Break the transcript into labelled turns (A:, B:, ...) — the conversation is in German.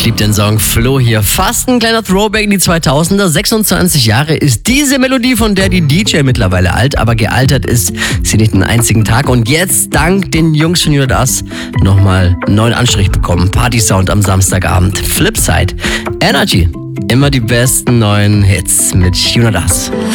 A: liebe den Song Flo hier. Fast ein kleiner Throwback in die 2000er. 26 Jahre ist diese Melodie, von der die DJ mittlerweile alt, aber gealtert ist sie nicht einen einzigen Tag. Und jetzt, dank den Jungs von Jonas, nochmal einen neuen Anstrich bekommen. Party-Sound am Samstagabend. Flipside. Energy. Immer die besten neuen Hits mit Jonas.